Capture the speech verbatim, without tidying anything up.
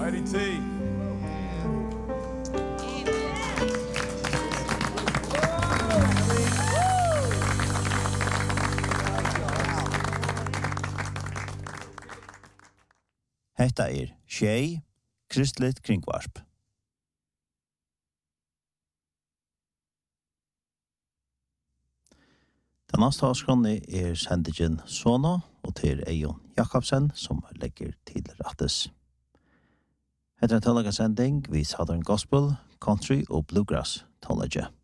Eddie T. Hetta er Tjej, Kristligt kringvarp. Den neste avskrone er sendingen Sona, og til Eion Jakobsen, som legger til rettes. Hetta er en tålaga sending, vi Southern Gospel, Country og Bluegrass tålaga.